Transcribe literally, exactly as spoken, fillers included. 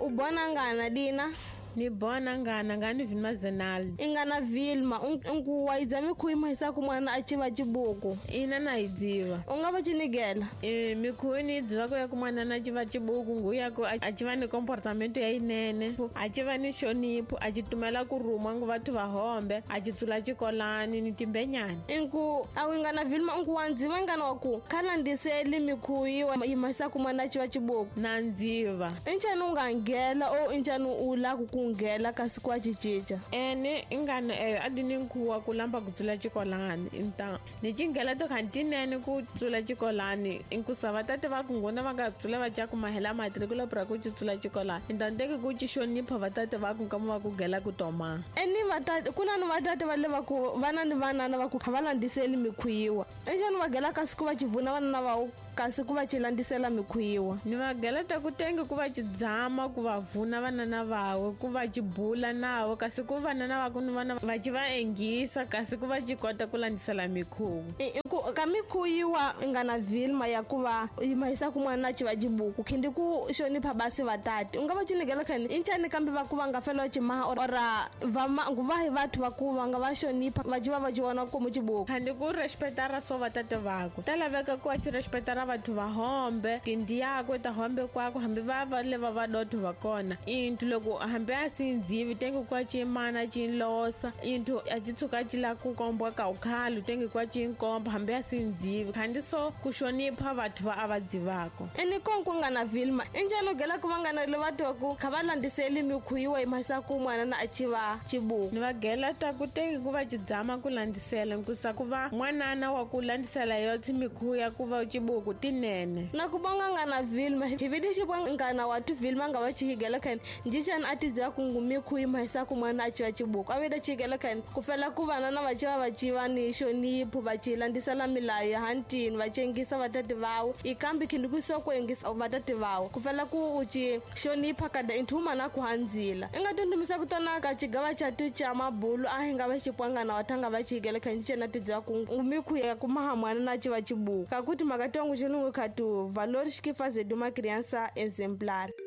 ubona ngana Dina? Ni bona ngana ngani Vilma Zenal. Ingana Vilma, unku waizami kuimahisa kumwana achiva chibuku. Ina na idziva. Ungava chinigela? E, mikhuyi ni idziva ku ya kumwana na chiva chibuku nguya ku achiva ni comportamento ya inene, achiva ni xonipho, achitumela kuruma ngu vathu vahombe, achitsula chikolani ni timbenyani. Inku awingana Vilma unku wandziva ingana waku khala ndiseli mikhuyi wa imahisa kumwana achiva chibuku. Na ndziva. Inchanu ungangela o inchanu ula kuku ngela kasi kwa chichicha. Ene ingane eh adini nkuwa kulamba kutsula chikolani inta. Ni chingela to kantinene kutsula chikolani inkusava tate va kungona va nga tsula va ja ku mahela matricula pra ku tsula chikolani. Intanteke ku chishonipha vatate va ku kama va ku gela ku toma. Eni vatate kuna ni vatate va le va ku vana ni vana na va ku khavalandiseli mikhuyiwa. Enjani va gela kasi ku va chivuna vana na va kasi ku va chilandisela mikhuyiwa. Ni va gela ta ku tenge ku va chidzama ku va vuna vana na vawe ku va chibula nawo kasi ku vana na va ku ni vana va chi va engisa kasi ku va chi kota ku landisela mikhuwa. Ku ka mikhuyiwa ingana Vilma ya ku va imahisa ku mwana chi va chibuku khindi ku xonipha basi vatate unga va chinigela khani inchani kambe va ku va nga fela chimaha ora va mangu va hi vathu va ku va nga va xonipha va chi va va chi vona ku mu chibuku khandi ku respectara so vatate vaku ta laveka ku va chi respectara vathu va hombe tindi yakwe ta hombe kwako hambi va va leva va dotho va kona into loko hambi a sindzivi tenge kwa chimana chinlosa into a chitsuka chila ku komba ka ukhalu tenge kwa chinkomba hambi a sindzivi khandi so ku xonipha vathu va avadzivako. Eni konku ngana Vilma injano gela ku vangana le vathu va ku khavalandiseli mikhuyiwa imahisa ku mwana na achiva chibuku. Ni va gela ta ku tenge ku va chidzama ku landisela nkusa ku va n'wanana wa ku landisela yotsi mikhuya ku va chibuku tinene. Na ku bonga ngana Vilma hi vidi xipwa ngana watu Vilma nga va chihigela khani njichan atidziwa ku ngumikhuyi imahisa ku mwana achiva chibuku aveda chihigela khani ku fela ku vana na va chiva va chiva ni xonipho va chilandisela milayo ya hantini va chengisa vatate vawe ikambi khindi ku so ku engisa vatate vawe ku fela ku uchi xonipha kada inthuma na ku handzila inga tundumisa ku tona ka chigava cha tu cha mabulu a hinga va xipwangana wathanga va chihigela khani njichan atidziwa ku ngumikhuyi ya ku maha mwana na achiva chibuku kakuti makatongo xinungu khatu valores que fazer de uma criança exemplar.